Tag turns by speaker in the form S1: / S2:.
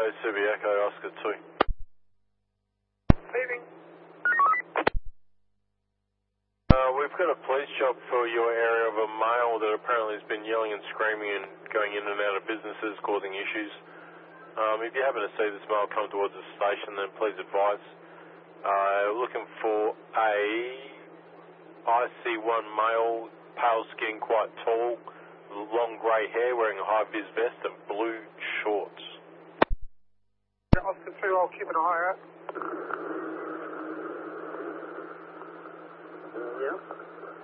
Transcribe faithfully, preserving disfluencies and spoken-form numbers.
S1: Subi Echo, Oscar two.
S2: Leaving.
S1: Uh, we've got a police job for your area of a male that apparently has been yelling and screaming and going in and out of businesses, causing issues. Um, if you happen to see this male come towards the station, then please advise. Uh, looking for a I C one male, pale skin, quite tall, long grey hair, wearing a high-vis vest and blue shorts.
S2: Oscar two, I'll keep an eye out.
S3: Yeah.